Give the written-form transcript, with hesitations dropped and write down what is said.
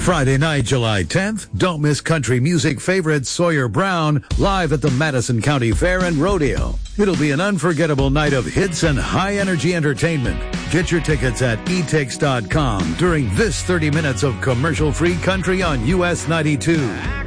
Friday night, July 10th, don't miss country music favorite Sawyer Brown live at the Madison County Fair and Rodeo. It'll be an unforgettable night of hits and high-energy entertainment. Get your tickets at etix.com during this 30 minutes of commercial-free country on US 92.